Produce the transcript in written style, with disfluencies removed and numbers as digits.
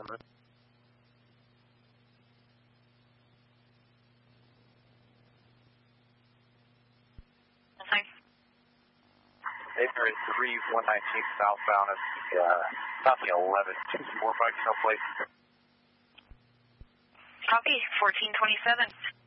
number. Thanks. Air 3119 southbound at stopping 11, 245 Snow Place. Copy, 1427.